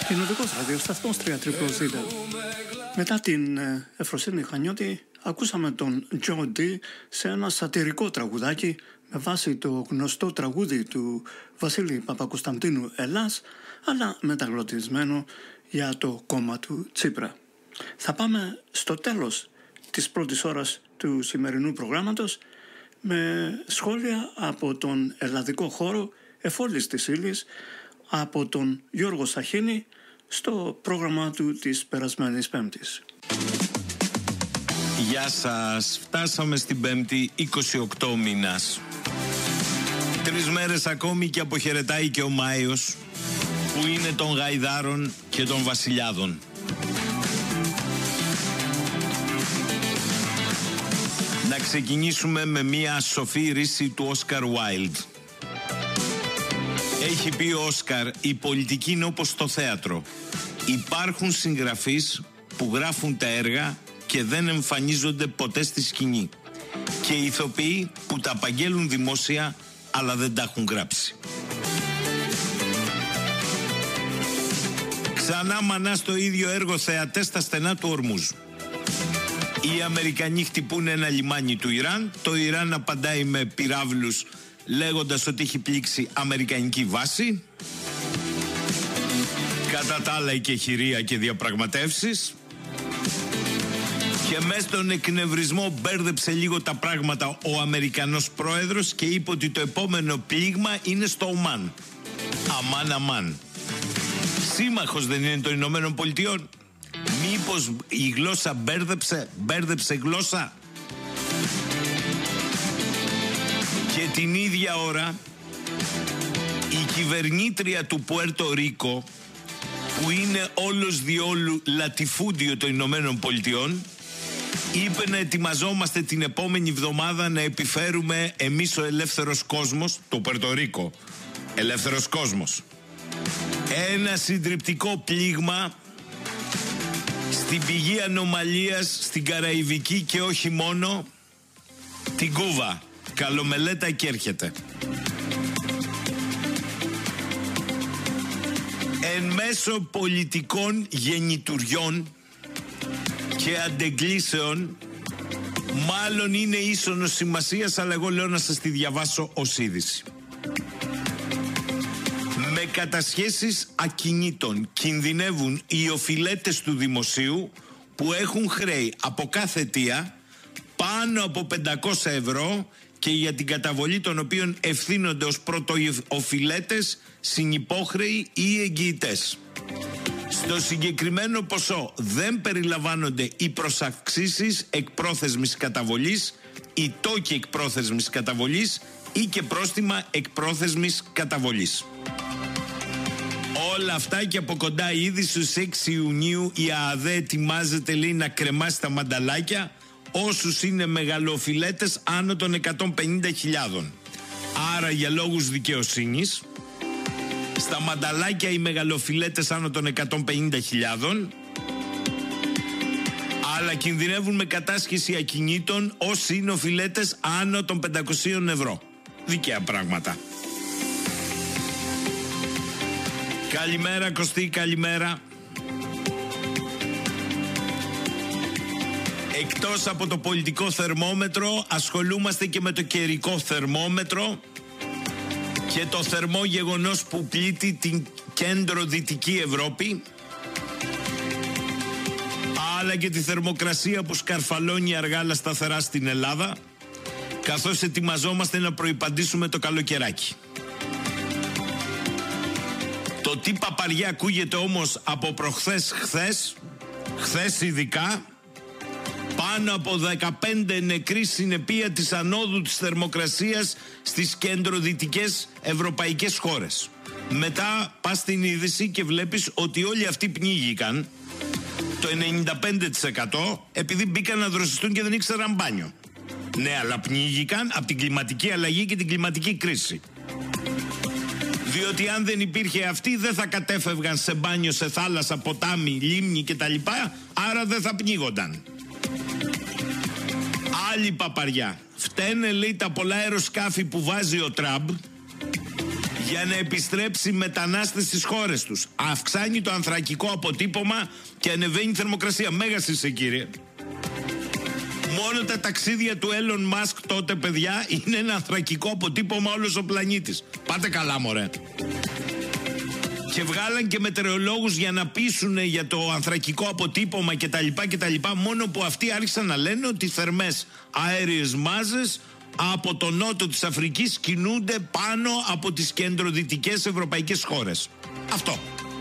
Κοινοτικός ραδιοσταθμός 3ZZZ. Μετά την Εφροσύνη Χανιώτη ακούσαμε τον Τζο Ντι σε ένα σατιρικό τραγουδάκι με βάση το γνωστό τραγούδι του Βασίλη Παπακοσταντίνου Ελλάς, αλλά μεταγλωτισμένο για το κόμμα του Τσίπρα. Θα πάμε στο τέλος της πρώτης ώρας του σημερινού προγράμματος με σχόλια από τον ελλαδικό χώρο εφόλης της ύλης, από τον Γιώργο Σαχίνη στο πρόγραμμα του της περασμένης Πέμπτης. Γεια σας, φτάσαμε στην Πέμπτη 28 μήνας. 3 μέρες ακόμη και αποχαιρετάει και ο Μάιος, που είναι των γαϊδάρων και των βασιλιάδων. Να ξεκινήσουμε με μια σοφή ρίση του Όσκαρ Wilde. Έχει πει ο Όσκαρ, η πολιτική είναι όπως το θέατρο. Υπάρχουν συγγραφείς που γράφουν τα έργα και δεν εμφανίζονται ποτέ στη σκηνή. Και ηθοποιοί που τα απαγγέλουν δημόσια αλλά δεν τα έχουν γράψει. Ξανά μανά στο ίδιο έργο θεατές στα στενά του Ορμούζ. Οι Αμερικανοί χτυπούν ένα λιμάνι του Ιράν, το Ιράν απαντάει με πυράβλους λέγοντας ότι έχει πλήξει αμερικανική βάση. Κατά τα άλλα η κεχηρία και διαπραγματεύσεις. Και μέσα στον εκνευρισμό μπέρδεψε λίγο τα πράγματα ο Αμερικανός πρόεδρος και είπε ότι το επόμενο πλήγμα είναι στο Ομάν. Αμάν αμάν. Σύμμαχος δεν είναι των Ηνωμένων Πολιτειών? Μήπως η γλώσσα μπέρδεψε γλώσσα? Και την ίδια ώρα η κυβερνήτρια του Πουέρτο Ρίκο, που είναι όλος διόλου λατιφούντιο των Ηνωμένων Πολιτειών, είπε να ετοιμαζόμαστε την επόμενη εβδομάδα να επιφέρουμε εμείς ο ελεύθερος κόσμος, το Πουέρτο Ρίκο, ελεύθερος κόσμος, ένα συντριπτικό πλήγμα στην πηγή ανομαλίας στην Καραϊβική και όχι μόνο, την Κούβα. Καλομελέτα και έρχεται. Εν μέσω πολιτικών γεννητουριών και αντεγκλήσεων, μάλλον είναι ίσονος σημασίας, αλλά εγώ λέω να σας τη διαβάσω ως είδηση. Με κατασχέσεις ακινήτων κινδυνεύουν οι οφειλέτες του δημοσίου που έχουν χρέη από κάθε αιτία πάνω από 500 ευρώ και για την καταβολή των οποίων ευθύνονται ως πρωτοοφειλέτες συνυπόχρεοι ή εγγυητές. Στο συγκεκριμένο ποσό δεν περιλαμβάνονται οι προσαυξήσεις εκπρόθεσμης καταβολής, οι τόκοι εκπρόθεσμης καταβολής ή και πρόστιμα εκπρόθεσμης καταβολής. Όλα αυτά και από κοντά ήδη στους 6 Ιουνίου η ΑΑΔ ετοιμάζεται, λέει, να κρεμάσει τα μανταλάκια όσους είναι μεγαλοφιλέτες άνω των 150.000. Άρα για λόγους δικαιοσύνης, στα μανταλάκια οι μεγαλοφιλέτες άνω των 150.000, αλλά κινδυνεύουν με κατάσχεση ακινήτων όσοι είναι οφειλέτες άνω των 500 ευρώ. Δικαία πράγματα. Καλημέρα Κωστή, καλημέρα. Εκτός από το πολιτικό θερμόμετρο, ασχολούμαστε και με το καιρικό θερμόμετρο και το θερμό γεγονός που πλήττει την κέντρο-δυτική Ευρώπη, αλλά και τη θερμοκρασία που σκαρφαλώνει αργά αλλά σταθερά στην Ελλάδα, καθώς ετοιμαζόμαστε να προϋπαντήσουμε το καλοκαιράκι. Το τι παπαριά ακούγεται όμως από προχθές χθες ειδικά, πάνω από 15 νεκροί συνεπία της ανόδου της θερμοκρασίας στις κέντρο-δυτικές ευρωπαϊκές χώρες. Μετά πας στην είδηση και βλέπεις ότι όλοι αυτοί πνίγηκαν, το 95%, επειδή μπήκαν να δροσιστούν και δεν ήξεραν μπάνιο. Ναι, αλλά πνίγηκαν από την κλιματική αλλαγή και την κλιματική κρίση. Διότι αν δεν υπήρχε αυτή δεν θα κατέφευγαν σε μπάνιο, σε θάλασσα, ποτάμι, λίμνη κτλ. Άρα δεν θα πνίγονταν. Άλλη παπαριά. Φταίνε, λέει, τα πολλά αεροσκάφη που βάζει ο Τραμπ για να επιστρέψει μετανάστες στις χώρες τους. Αυξάνει το ανθρακικό αποτύπωμα και ανεβαίνει η θερμοκρασία. Μέγας είσαι, κύριε. Μόνο τα ταξίδια του Elon Musk τότε, παιδιά, είναι ένα ανθρακικό αποτύπωμα όλος ο πλανήτης. Πάτε καλά, μωρέ. Και βγάλαν και μετεωρολόγους για να πείσουν για το ανθρακικό αποτύπωμα κτλ. Μόνο που αυτοί άρχισαν να λένε ότι θερμές αέριες μάζες από το νότο της Αφρικής κινούνται πάνω από τις κεντροδυτικές ευρωπαϊκές χώρες. Αυτό.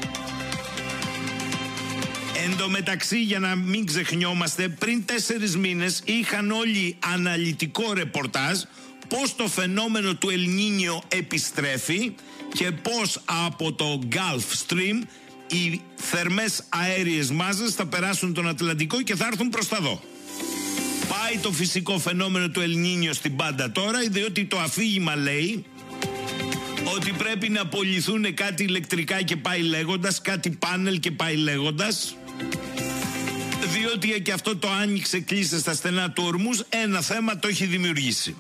Εν τω μεταξύ, για να μην ξεχνιόμαστε, πριν 4 μήνες είχαν όλοι αναλυτικό ρεπορτάζ πώς το φαινόμενο του Ελνίνιο επιστρέφει και πώς από το Gulf Stream οι θερμές αέριες μάζες θα περάσουν τον Ατλαντικό και θα έρθουν προς τα δω. Πάει το φυσικό φαινόμενο του Ελνίνιο στην πάντα τώρα, διότι το αφήγημα λέει ότι πρέπει να απολυθούν κάτι ηλεκτρικά και πάει λέγοντας, κάτι πάνελ και πάει λέγοντας, διότι και αυτό το άνοιξε, κλείσε στα στενά του Ορμούς, ένα θέμα το έχει δημιουργήσει.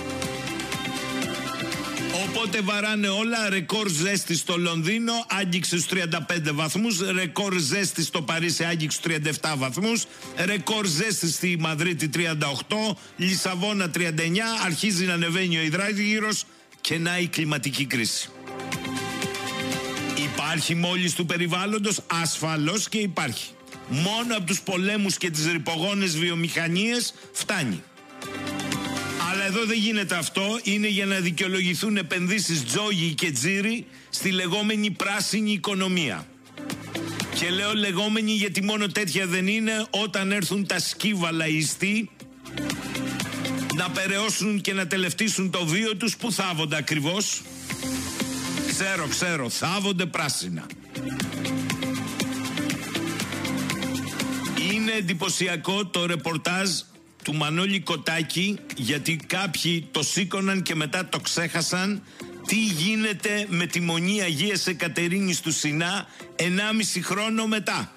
Οπότε βαράνε όλα. Ρεκόρ ζέστη στο Λονδίνο, άγγιξε στους 35 βαθμούς. Ρεκόρ ζέστη στο Παρίσι, άγγιξε στους 37 βαθμούς. Ρεκόρ ζέστη στη Μαδρίτη 38. Λισαβόνα 39. Αρχίζει να ανεβαίνει ο υδράργυρος και να η κλιματική κρίση. Υπάρχει μόλις του περιβάλλοντος? Ασφαλώς και υπάρχει. Μόνο από τους πολέμους και τις ρυπογόνες βιομηχανίες φτάνει. Αλλά εδώ δεν γίνεται αυτό, είναι για να δικαιολογηθούν επενδύσεις Τζόγι και Τζίρι στη λεγόμενη πράσινη οικονομία. Και λέω λεγόμενη γιατί μόνο τέτοια δεν είναι. Όταν έρθουν τα σκύβαλα ιστοί να περαιώσουν και να τελευτήσουν το βίο τους, που θάβονται ακριβώς? Ξέρω, θάβονται πράσινα. Είναι εντυπωσιακό το ρεπορτάζ του Μανώλη Κοτάκη, γιατί κάποιοι το σήκωναν και μετά το ξέχασαν, τι γίνεται με τη Μονή Αγίας Εκατερίνης του Σινά 1,5 χρόνο μετά.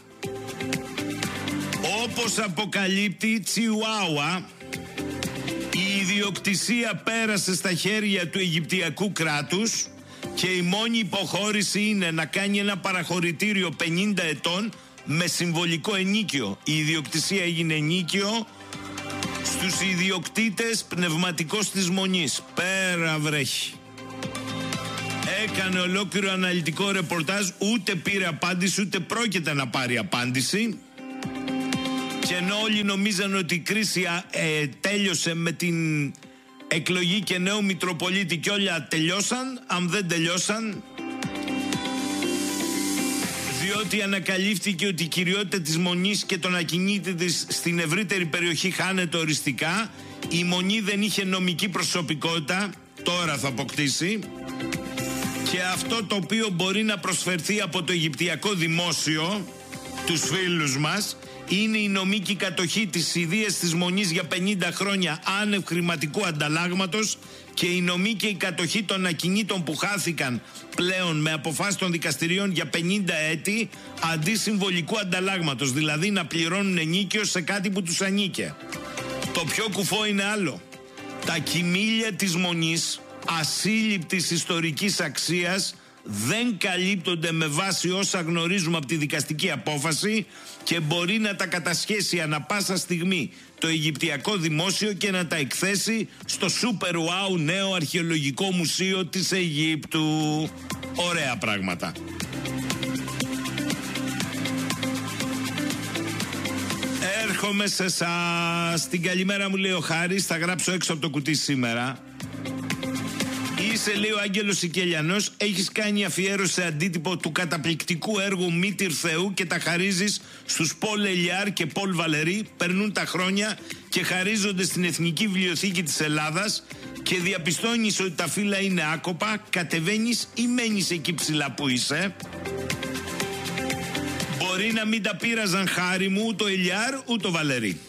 Όπως αποκαλύπτει, Τσιουάουα, η ιδιοκτησία πέρασε στα χέρια του Αιγυπτιακού κράτους και η μόνη υποχώρηση είναι να κάνει ένα παραχωρητήριο 50 ετών με συμβολικό ενίκιο. Η ιδιοκτησία έγινε ενίκιο στους ιδιοκτήτες πνευματικός της Μονής. Πέρα βρέχει. Έκανε ολόκληρο αναλυτικό ρεπορτάζ, ούτε πήρε απάντηση, ούτε πρόκειται να πάρει απάντηση. Και ενώ όλοι νομίζαν ότι η κρίση τέλειωσε με την εκλογή και νέου Μητροπολίτη και όλα τελειώσαν, αν δεν τελειώσαν, διότι ανακαλύφθηκε ότι η κυριότητα της Μονής και των ακινήτων της στην ευρύτερη περιοχή χάνεται οριστικά. Η Μονή δεν είχε νομική προσωπικότητα, τώρα θα αποκτήσει. Και αυτό το οποίο μπορεί να προσφερθεί από το Αιγυπτιακό δημόσιο, τους φίλους μας, είναι η νομική κατοχή της ιδείας της Μονής για 50 χρόνια άνευ χρηματικού ανταλλάγματος και η νομή και η κατοχή των ακινήτων που χάθηκαν πλέον με αποφάσεις των δικαστηρίων για 50 έτη αντί συμβολικού ανταλλάγματος, δηλαδή να πληρώνουν ενίκιο σε κάτι που τους ανήκε. Το πιο κουφό είναι άλλο. Τα κοιμήλια της Μονής ασύλληπτης ιστορικής αξίας δεν καλύπτονται με βάση όσα γνωρίζουμε από τη δικαστική απόφαση και μπορεί να τα κατασχέσει ανα πάσα στιγμή το Αιγυπτιακό δημόσιο και να τα εκθέσει στο super wow νέο αρχαιολογικό μουσείο της Αιγύπτου. Ωραία πράγματα. Έρχομαι σε εσάς. Την καλημέρα μου λέει ο Χάρης, θα γράψω έξω από το κουτί σήμερα. Είσαι, λέει ο Άγγελος Σικελιανός, έχεις κάνει αφιέρωση αντίτυπο του καταπληκτικού έργου Μήτυρ Θεού και τα χαρίζεις στους Πολ Ελιάρ και Πολ Βαλερή. Περνούν τα χρόνια και χαρίζονται στην Εθνική Βιβλιοθήκη της Ελλάδας και διαπιστώνεις ότι τα φύλλα είναι άκοπα, κατεβαίνεις ή μένεις εκεί ψηλά που είσαι? Μπορεί να μην τα πείραζαν, χάρη μου, ούτε ο Ελιάρ ούτε ο Βαλερή.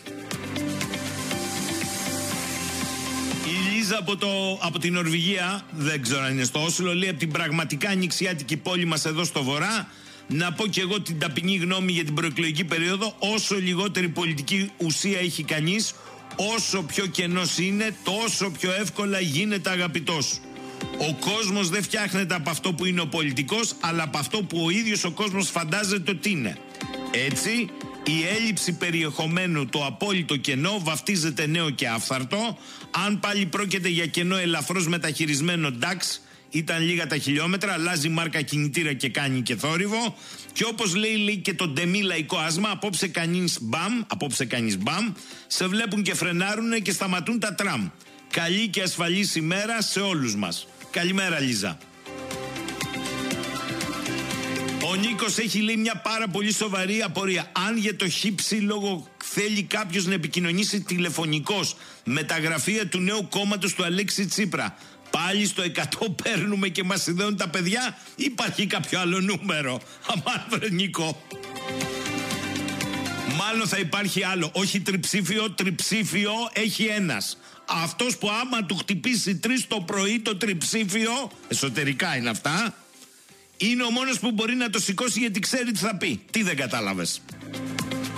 Από την Νορβηγία, δεν ξέρω αν είναι στο Όσλο, λέει από την πραγματικά ανοιξιάτικη πόλη μας εδώ στο βορρά, να πω και εγώ την ταπεινή γνώμη για την προεκλογική περίοδο. Όσο λιγότερη πολιτική ουσία έχει κανείς, όσο πιο κενός είναι, τόσο πιο εύκολα γίνεται αγαπητός. Ο κόσμος δεν φτιάχνεται από αυτό που είναι ο πολιτικός, αλλά από αυτό που ο ίδιος ο κόσμος φαντάζεται ότι είναι. Έτσι, η έλλειψη περιεχομένου, το απόλυτο κενό, βαφτίζεται νέο και άφθαρτο. Αν πάλι πρόκειται για κενό ελαφρώς μεταχειρισμένο, εντάξει, ήταν λίγα τα χιλιόμετρα, αλλάζει μάρκα κινητήρα και κάνει και θόρυβο. Και όπως λέει και το ντεμή λαϊκό άσμα, απόψε κανείς μπαμ, σε βλέπουν και φρενάρουνε και σταματούν τα τραμ. Καλή και ασφαλής ημέρα σε όλους μας. Καλημέρα, Λίζα. Ο Νίκος έχει, λέει, μια πάρα πολύ σοβαρή απορία. Αν για το χύψη λόγο θέλει κάποιος να επικοινωνήσει τηλεφωνικώς με τα γραφεία του νέου κόμματος του Αλέξη Τσίπρα, πάλι στο 100 παίρνουμε και μας συνδέουν τα παιδιά, υπάρχει κάποιο άλλο νούμερο? Αμάν, βρε Νίκο. Μάλλον θα υπάρχει άλλο. Όχι τριψήφιο έχει ένας. Αυτός που άμα του χτυπήσει 3 το πρωί το τριψήφιο, εσωτερικά είναι αυτά, είναι ο μόνος που μπορεί να το σηκώσει, γιατί ξέρει τι θα πει. Τι δεν κατάλαβες?